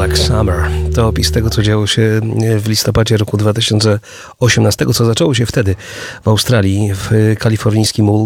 Black Summer. To opis tego, co działo się w listopadzie roku 2018, co zaczęło się wtedy w Australii, w kalifornijskim